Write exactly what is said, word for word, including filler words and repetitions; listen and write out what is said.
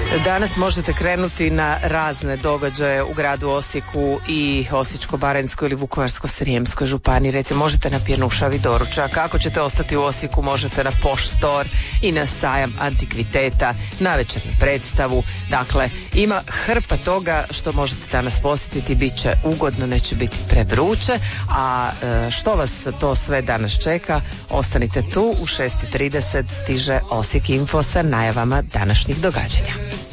Danas možete krenuti na razne događaje u gradu Osijeku i Osječko-baranjskoj ili Vukovarsko-srijemskoj županiji. Recimo možete na pjenušavi doručak, ako ćete ostati u Osijeku možete na Poš Store i na sajam antikviteta, na večernju predstavu. Dakle, ima hrpa toga što možete danas posjetiti, bit će ugodno, neće biti prevruće, a što vas to sve danas čeka, ostanite tu, u šest i trideset stiže Osijek Info sa najavama današnjih događanja.